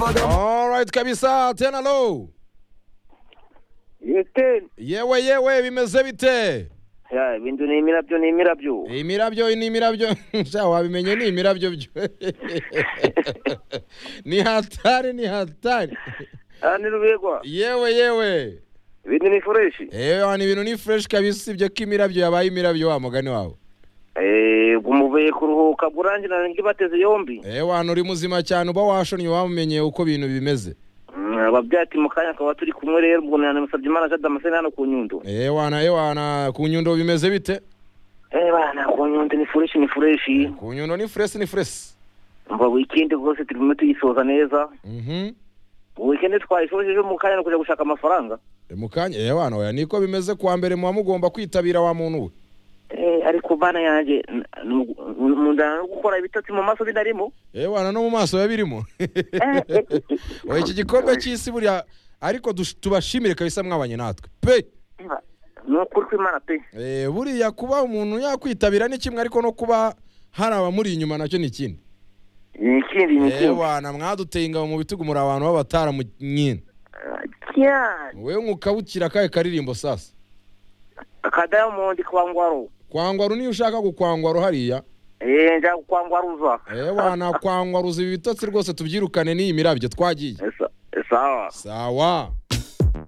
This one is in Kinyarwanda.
All right kabisa tena low. Yete. Yewe bimeze bite? Ya ibintu ni imirabyo. Imirabyo. Sha wabimenye ni imirabyo byo. Ni hatari. Ni rubegwa. Yewe. Ibintu ni fresh. Ni ibintu ni fresh kabisa ibyo kimirabyo yabaye imirabyo wa mugani wawe. Gumuvuye kuruhuka burangira ngibateze yombi. Wana uri muzima cyane uba washonye wamumenye uko ibintu bimeze. Ababyati mukanya akaba turi kumwe rero ubwo namusabye Imana Damascene hano ku Nyundo. Wana ku Nyundo bimeze bite? Bana ku Nyundo ni fresh. Ku Nyundo ni fresh. Umva weekend rwose turimo tuyisoza neza. Weekend twayisoje mukanya no kujya gushaka amafaranga. Mukanya wana oya niko bimeze kwa mbere mu mugomba kwitabira wa muntu we. Ariko bana yanje mundana no gukora ibitotsi mu maso bidarimo. Wana no mu maso yabirimo. Oya iki gikombe cy'isi buriya ariko tubashimire kabisa mwabanye natwe. Pe. No kuri Imana pe. Buriya kuba umuntu yakwitabira ni kimwe ariko no kuba hari abamuri inyuma nacyo ni ikindi. Ni ikindi. Wana mwaduteye ingabo mu bitugu muri abantu b'abatara mu nyine. Wewe nkukabukira kaye karirimbo sasa. Diamond kwangwaru niyo ushaka gukwangwaru hariya njya gukwangwaruza wana kwangwaruza ibi bitotsi rwose tubyirukane n'iyi mirabyo twagiye sawa